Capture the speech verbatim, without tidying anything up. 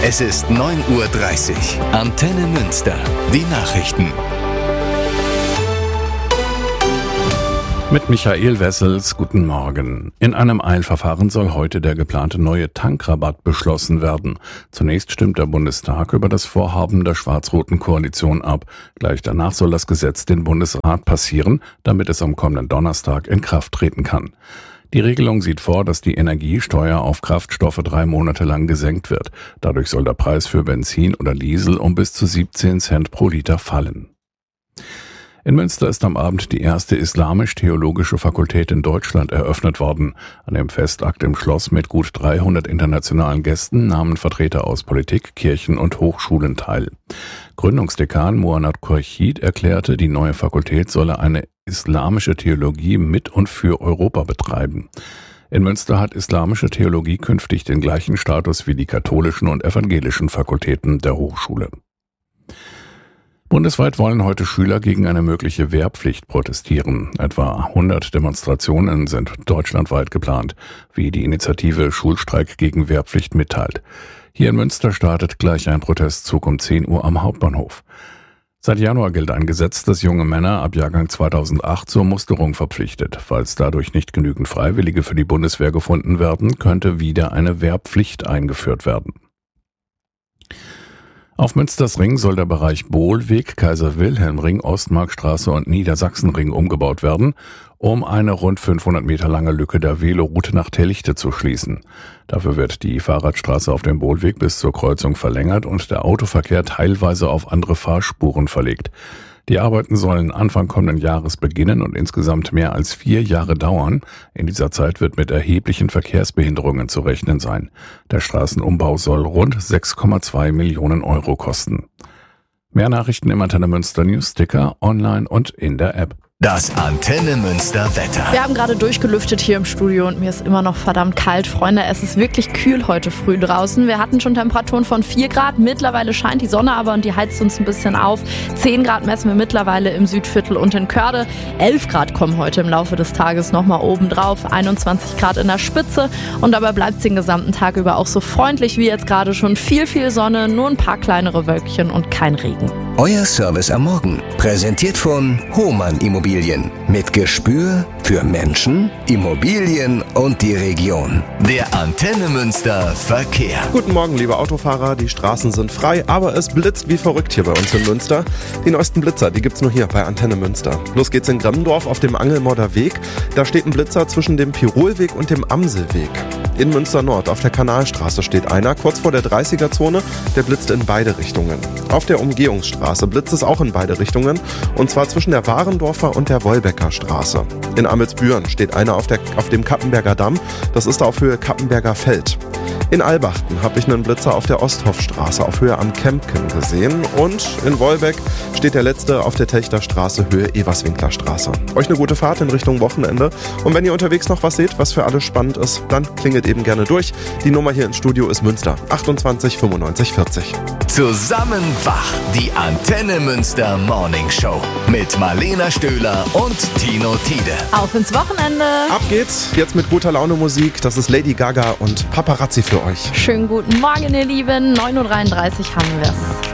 Es ist neun Uhr dreißig. Antenne Münster. Die Nachrichten. Mit Michael Wessels, guten Morgen. In einem Eilverfahren soll heute der geplante neue Tankrabatt beschlossen werden. Zunächst stimmt der Bundestag über das Vorhaben der schwarz-roten Koalition ab. Gleich danach soll das Gesetz den Bundesrat passieren, damit es am kommenden Donnerstag in Kraft treten kann. Die Regelung sieht vor, dass die Energiesteuer auf Kraftstoffe drei Monate lang gesenkt wird. Dadurch soll der Preis für Benzin oder Diesel um bis zu siebzehn Cent pro Liter fallen. In Münster ist am Abend die erste islamisch-theologische Fakultät in Deutschland eröffnet worden. An dem Festakt im Schloss mit gut dreihundert internationalen Gästen nahmen Vertreter aus Politik, Kirchen und Hochschulen teil. Gründungsdekan Muannad Khurshid erklärte, die neue Fakultät solle eine islamische Theologie mit und für Europa betreiben. In Münster hat islamische Theologie künftig den gleichen Status wie die katholischen und evangelischen Fakultäten der Hochschule. Bundesweit wollen heute Schüler gegen eine mögliche Wehrpflicht protestieren. Etwa hundert Demonstrationen sind deutschlandweit geplant, wie die Initiative Schulstreik gegen Wehrpflicht mitteilt. Hier in Münster startet gleich ein Protestzug um zehn Uhr am Hauptbahnhof. Seit Januar gilt ein Gesetz, das junge Männer ab Jahrgang zweitausendacht zur Musterung verpflichtet. Falls dadurch nicht genügend Freiwillige für die Bundeswehr gefunden werden, könnte wieder eine Wehrpflicht eingeführt werden. Auf Münsters Ring soll der Bereich Bohlweg, Kaiser-Wilhelm-Ring, Ostmarkstraße und Niedersachsenring umgebaut werden, um eine rund fünfhundert Meter lange Lücke der Veloroute nach Tellichte zu schließen. Dafür wird die Fahrradstraße auf dem Bohlweg bis zur Kreuzung verlängert und der Autoverkehr teilweise auf andere Fahrspuren verlegt. Die Arbeiten sollen Anfang kommenden Jahres beginnen und insgesamt mehr als vier Jahre dauern. In dieser Zeit wird mit erheblichen Verkehrsbehinderungen zu rechnen sein. Der Straßenumbau soll rund sechs Komma zwei Millionen Euro kosten. Mehr Nachrichten im Antenne Münster News-Sticker, online und in der App. Das Antenne Münster Wetter. Wir haben gerade durchgelüftet hier im Studio und mir ist immer noch verdammt kalt. Freunde, es ist wirklich kühl heute früh draußen. Wir hatten schon Temperaturen von vier Grad. Mittlerweile scheint die Sonne aber und die heizt uns ein bisschen auf. zehn Grad messen wir mittlerweile im Südviertel und in Körde. elf Grad kommen heute im Laufe des Tages nochmal oben drauf. einundzwanzig Grad in der Spitze. Und dabei bleibt es den gesamten Tag über auch so freundlich wie jetzt gerade schon. Viel, viel Sonne, nur ein paar kleinere Wölkchen und kein Regen. Euer Service am Morgen. Präsentiert von Hohmann Immobilien. Mit Gespür für Menschen, Immobilien und die Region. Der Antenne Münster Verkehr. Guten Morgen, liebe Autofahrer. Die Straßen sind frei, aber es blitzt wie verrückt hier bei uns in Münster. Die neuesten Blitzer, die gibt's nur hier bei Antenne Münster. Los geht's in Gremmendorf auf dem Angelmodder Weg. Da steht ein Blitzer zwischen dem Pirolweg und dem Amselweg. In Münster Nord auf der Kanalstraße steht einer, kurz vor der dreißiger-Zone, der blitzt in beide Richtungen. Auf der Umgehungsstraße blitzt es auch in beide Richtungen, und zwar zwischen der Warendorfer und der Wolbecker Straße. In Amelsbüren steht einer auf, der, auf dem Kappenberger Damm, das ist auf Höhe Kappenberger Feld. In Albachten habe ich einen Blitzer auf der Osthofstraße auf Höhe am Kempken gesehen, und in Wolbeck steht der letzte auf der Techterstraße Höhe Everswinkler Straße. Euch eine gute Fahrt in Richtung Wochenende, und wenn ihr unterwegs noch was seht, was für alle spannend ist, dann klingelt eben gerne durch. Die Nummer hier ins Studio ist Münster achtundzwanzig fünfundneunzig vierzig. Zusammen wach, die Antenne Münster Morning Show mit Marlena Stöhler und Tino Tiede. Auf ins Wochenende. Ab geht's, jetzt mit guter Laune Musik. Das ist Lady Gaga und Paparazzi für euch. Schönen guten Morgen, ihr Lieben. neun Uhr dreiunddreißig haben wir's.